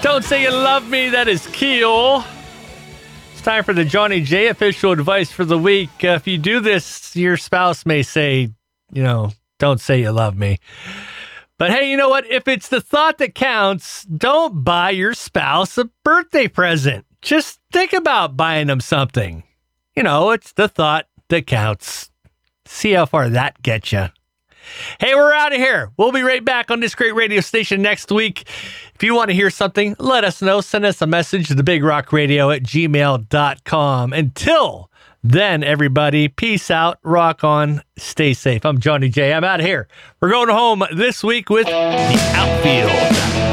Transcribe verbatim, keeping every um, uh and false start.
Don't Say You Love Me, that is Keel. It's time for the Johnny J official advice for the week. Uh, if you do this, your spouse may say, you know, don't say you love me. But hey, you know what? If it's the thought that counts, don't buy your spouse a birthday present. Just think about buying them something. You know, it's the thought that counts. See how far that gets you. Hey, we're out of here. We'll be right back on this great radio station next week. If you want to hear something, let us know. Send us a message to the big rock radio at gmail dot com. Until then, everybody, peace out, rock on, stay safe. I'm Johnny J. I'm out of here. We're going home this week with The Outfield.